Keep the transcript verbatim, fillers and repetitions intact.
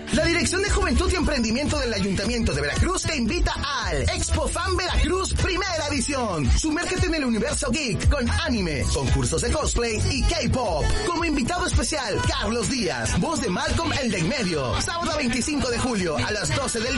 La Dirección de Juventud y Emprendimiento del Ayuntamiento de Veracruz te invita al Expo Fan Veracruz Primera Edición. Sumérgete en el universo geek con anime, concursos de cosplay y K-pop. Como invitado especial, Carlos Díaz, voz de Malcolm el de en medio. Sábado veinticinco de julio a las doce del